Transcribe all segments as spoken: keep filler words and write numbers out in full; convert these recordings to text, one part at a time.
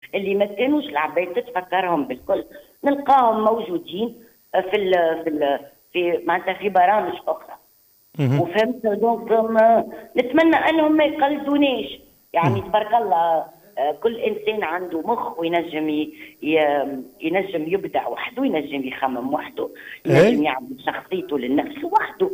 اللي ما كانوش العباد تتفكرهم بالكل نلقاهم موجودين في ال في ال في معناتها في برامج اخرى. وفهمت دونك نتمنى انهم ما يقلدونيش يعني. تبارك الله كل انسان عنده مخ وينجم ينجم يبدع وحده، ينجم يخمم وحده، ينجم يعمل شخصيته للنفس وحده.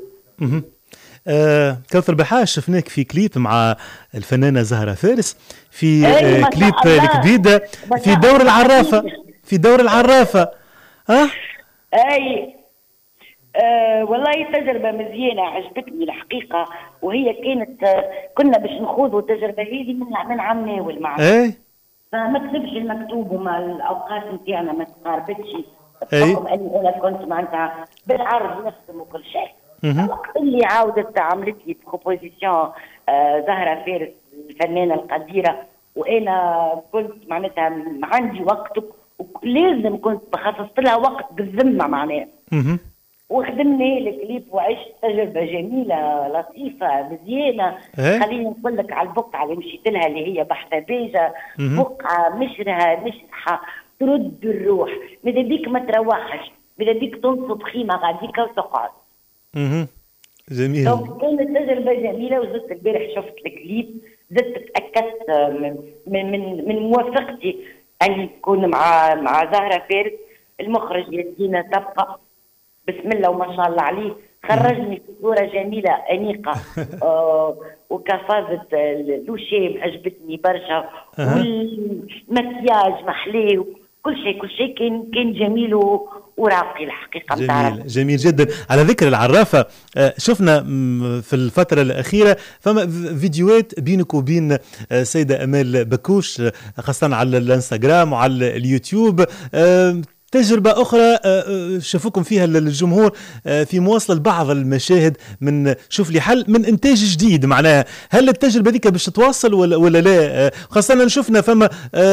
آه كوثر بحاش شفناك في كليب مع الفنانة زهرة فارس في آه كليب الكبيدة في دور العرافة في دور العرافة ها؟ اي آه والله تجربة مزيانة عجبتني الحقيقة. وهي كانت آه كنا باش نخوضوا التجربة هذه من من عم ناول معنا. اي فما كتبش المكتوب وما الأوقات نتاعنا ما تقاربتش بحكم أني أنا كنت معناتها بالعرض نخدم وكل شيء. الوقت اللي عاودت عملت لي بروبوزيسيون آه زهرة فارس الفنانة القديرة، وأنا كنت معناتها عندي وقت ولازم كنت خصصت لها وقت بالذمة معناها. وخدمنا الكليب وعشت تجربه جميله لطيفه مزيانه. خليني نقول لك على البقعه اللي مشيت لها اللي هي بحثه بيجه، بقعه مشرها مشرحه ترد الروح. ماذا بيك ما تروحش، ماذا بيك تنصب خيمه غاديك وتقعد. اها جميل. كانت تجربه جميله. وزدت البارح شفت الكليب، زدت تاكدت من من من موافقتي اني نكون مع مع زهره فارس. المخرج يدينا تبقى بسم الله وما شاء الله عليه، خرجني في صورة جميلة أنيقة آه وكفاظة لوشيم عجبتني برشا، والمكياج محلاه، كل شيء كل شيء كان كان جميل وراقي الحقيقة. جميل جميل جدا. على ذكر العرافة شفنا في الفترة الأخيرة فما فيديوهات بينك وبين سيدة أمال بكوش خاصة على الانستغرام وعلى اليوتيوب، تجربة أخرى شافوكم فيها الجمهور في مواصلة بعض المشاهد من شوف لي حل من إنتاج جديد. معناها هل التجربة ذيك باش تتواصل ولا, ولا لا؟ خاصة شفنا فما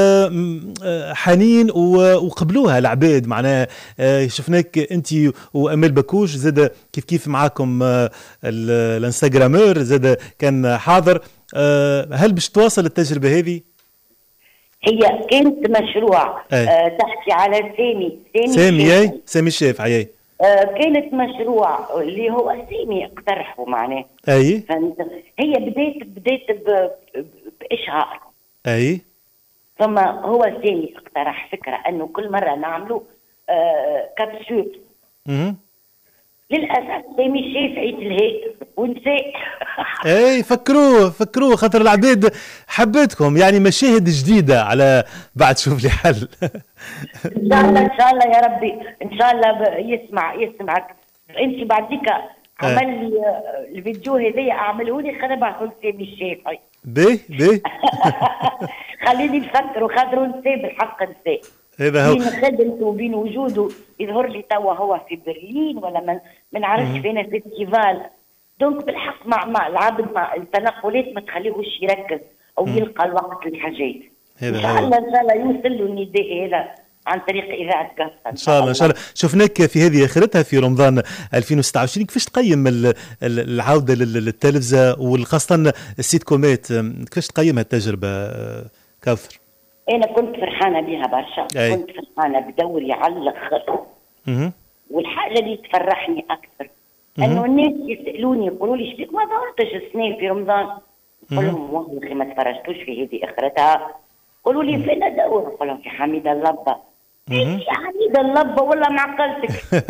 حنين وقبلوها العباد. معناها شفناك أنت وأمال بكوش زاد كيف كيف معاكم الانستغرامور زاد كان حاضر. هل باش تواصل التجربة هذه؟ هي كانت مشروع آه تحكي على سامي سامي سامي اي سامي الشافعي اي آه كانت مشروع اللي هو سامي اقترحه معناه. اي هي بديت بديت باشهار اي ثم هو سامي اقترح فكره انه كل مره نعملوا آه كابسول. اها للاسف سامي الشافعي تلهي ونسى. اي فكروه فكروه خاطر العباد حبيتكم يعني مشاهد جديده على بعد شوف لي حل. ان شاء الله ان شاء الله يا ربي ان شاء الله يسمع يسمعك انت بعديك عمل لي الفيديو هذايا اعمله لي خليني نبعثه لسامي الشافعي. باهي باهي خليني نفكر وخاطر نسى بالحق نسى. هذا هو بين خدمته وبين وجوده يظهر لي توا هو في برلين ولا ما من نعرفش فين فيستيفال. دونك بالحق مع مع العبد مع التنقلات ما تخليهوش يركز او مم. يلقى الوقت للحاجات. ان شاء الله ان شاء الله يوصل له النداء هذا عن طريق اذاعه قصه ان شاء الله ان شاء الله. شفناك في هذه اخرتها في رمضان ألفين وستة وعشرين، كيفاش تقيم العوده للتلفزه وخاصه السيت كومات، كيفاش تقيمها التجربه كوثر؟ انا كنت فرحانه بها برشا. أي. كنت فرحانه بدوري على الاخر. والحاجه اللي تفرحني اكثر انه الناس يسالوني يقولوا لي شبيك ما دورتش السنين في رمضان؟ نقول لهم والله اخي ما تفرجتوش في هذه اخرتها. قولوا لي فين ادور؟ نقول لهم في حميده اللبه. يا حميده اللبه والله معقلتك.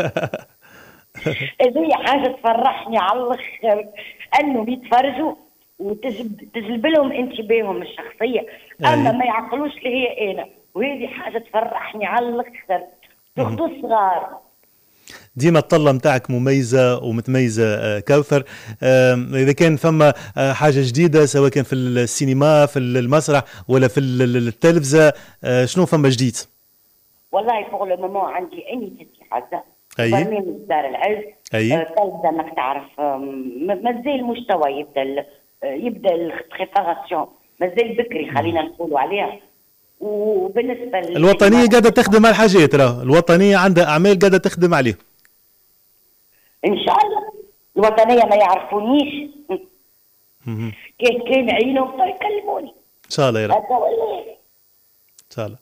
هذه حاجه تفرحني على الاخر انهم يتفرجوا وتجلب تجلب لهم انتباههم الشخصيه. اما ما يعقلوش اللي هي انا، وهذه حاجه تفرحني على الاكثر. تاخذوا الصغار ديما الطلة متاعك مميزة ومتميزة كوثر. إذا كان فما حاجة جديدة سواء كان في السينما في المسرح ولا في التلفزة، شنو فما جديد؟ والله فوق لو مومون عندي اني تتي حاجة برنامج دار العز. التلفزة انك تعرف مازال مستوى يبدا يبدا الخفاغاسيون مازال بكري خلينا نقولوا عليها. وبالنسبه الوطنيه قاعده تخدم على الحاجات، راه الوطنيه عندها اعمال قاعده تخدم عليه ان شاء الله. الوطنيه ما يعرفونيش كان كان عينهم يكلموني ان شاء الله يا رب ان شاء الله.